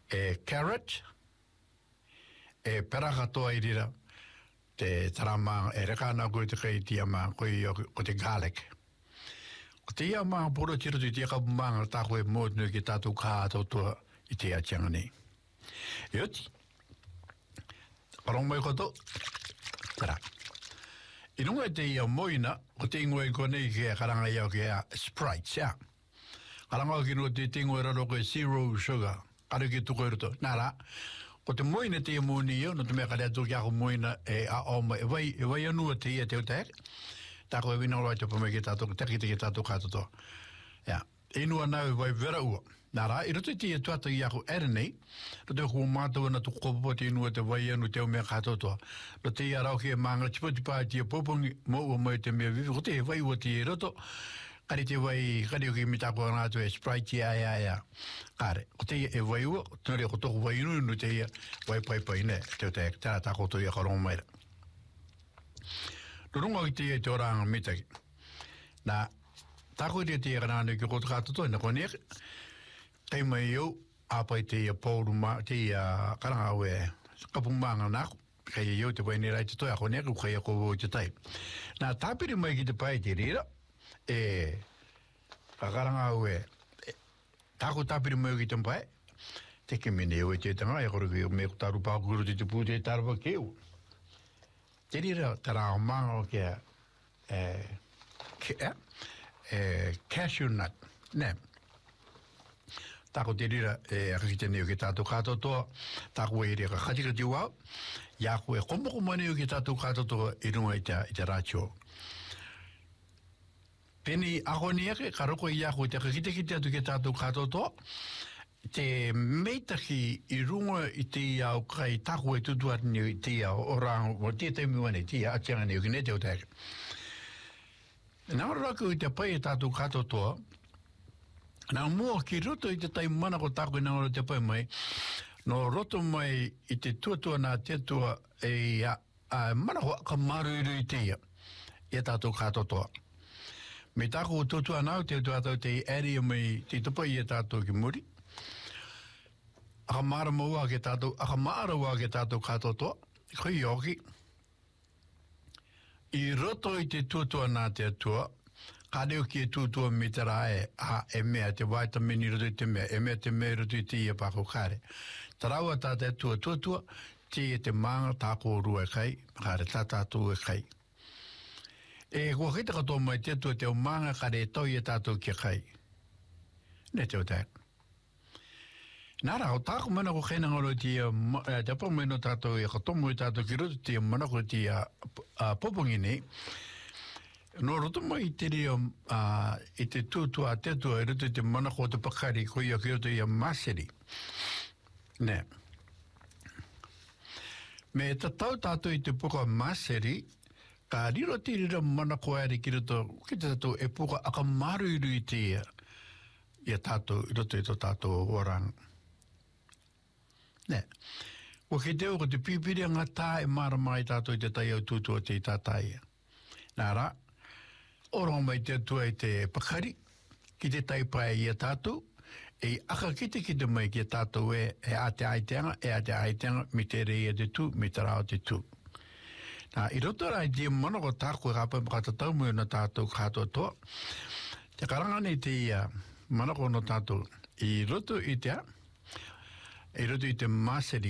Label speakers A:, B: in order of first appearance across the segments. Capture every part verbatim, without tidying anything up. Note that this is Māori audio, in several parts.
A: e carrot, e pera katoa i rira, te tarama e rekana koe te kei tia maa koe o te garlic. Ko te ia maa pura tira tu tia kapu maa ta koe mōtunu ki tātou kā tautua i te atianga nei. E oti, karong mai koto, tara. I runga te ia moina, ko te ingoe konei ke karanga iau ke a Sprite, sia. Karanga ki no te tingo e raro koe zero sugar, kare ki tuko e roto. Nara, ko te moina te ia mōni iau, no te mea kare atu ki ako moina e a oma, e vai, e vai anua te ia te o te heke. Tā koe wina ora te pome ki tātou, te ki te ki tātou kātoto. Ja, inua nau vai vera ua. Nara, i roto te ia tuata i ako ere nei, roto ko mātua na tuko popo te inua te vai anu te o mea kātoto. Roto te ia rau ki e manga, tipoti pā te ia popongi, mo ua mai te mea vivi, ko te vai ua te roto, kari te vai, kari o ki mitako anatu e Sprite ia ia ia. Kare, ko te ia e vai ua, tōre ko toko vai inu inu te ia, vai pai pai ne, te o te tēra tā koto ia karongo maira. Runga ki te ia te oranga mitaki. Nā, tāko i te ia kanāne ki koto kātoto, ina kone eke, kei mai iau, āpai te ia pōru ma, te ia karanga au e kapumanga nāko, kei iau te waini rai te toi, a kone eke, kei a kovo i te tai. Nā, tāpiri mai ki te pai te rira, e, ka karanga au e, tāko tāpiri mai ki te pai, te ke mene iau e te tanga, e kore ki me kutaru pākuru te te pū te tarwa keu. Te rira, tara o manga o kia, e, kia, e, cashew nut, ne. Tāko te rira, e, akakite neo ki tātou kātotoa, tāko e rira ka katika te wau, iako e komoko maneo ki tātou kātotoa i runga i te, i te rātio. Peni ako ni ake, ka roko i iako i te kakite ki te atu ki tātou kātotoa, te meitaki i runga i te iau kai tako e tutuat ni i te iau o rango, o te te miwane, te iau atianga ni o ki ne te o teke. Nā raku i te pai e tātou katotoa, nā mua ki roto i te tai mana ko tako i nā ora te pai mai, no roto mai i te tuatua nā te tua e a, a mana ko ka maru iru i te ia, i tātou katotoa. Me tako o tuatua nāu te tuatau te area mai te tupai i tātou ki muri, aka mara maua ke tātou, aka mara ua ke tātou katotoa, koi ioki. I roto i te tuatua nā te atua, ka reo ki e tuatua me te rae, a e mea te vitamini roto i te mea, e mea te mea roto i te ia pako kare. Taraua tā te atua tuatua, te e te manga tāko rua e kai, kare tā tātou e kai. E kua kite katoa mai te atua te o manga kare e tau i e tātou ki kai. Ne te o tēk. Nara, o tāko mana ko kēna ngaro tia, te apa meno tātou e katomo i tātou ki roto tia mana ko tia popongi nei, no roto mai i te rio i te tūtua te tua i roto i te mana ko te pakari ko ia ki roto i a maseri. Ne. Me ta tau tātou i te puka maseri, ka riro te rira mana ko ari ki roto, ki te tātou e puka aka maru iru i te ia, i a tātou, i roto i to tātou oranga. Ne. Ko ke teo ko te pipiri ngā tā e mara mai tātou i te tai au tūtua te i tātai. Nā rā, oro mai te atua i te pakari, ki te tai pai i a tātou, e aka kite ki te mai ki a tātou e, e a te aiteanga, e a te aiteanga, mi te rei e te tū, mi te rao te tū. Nā, i roto rai te mana ko tāko e rāpai makatatau mui na tātou katoa toa, te karangane te ia mana ko no tātou, i roto i te a, e roto i te maseri,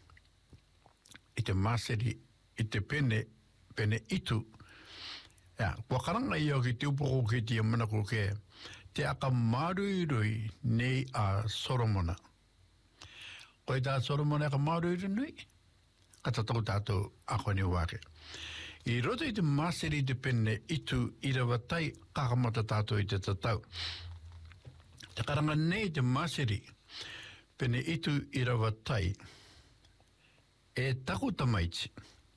A: i te maseri, i te pene, pene itu. Ja, kua karanga i au ki te upoko ki te manako ke, te aka marui nei a Soromona. Koe tā Soromona aka marui nui, kata tau tātou ako ni wake. I roto i te maseri te pene itu, i rawa tai kakamata tātou i te tatau. Te karanga nei te maseri, pene itu i rawa tai, e taku tamaiti.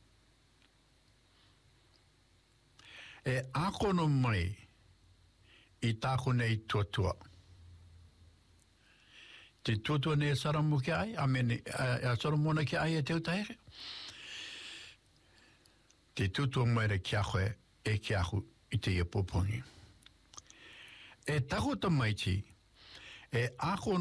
A: E akono mai i tāko nei tuatua. Te tuatua nei saramu ki ai, a mene, a saramona ki ai e teo taere. Te tuatua mai re ki aho e ki aho i te ia popongi. E taku tamaiti, e akono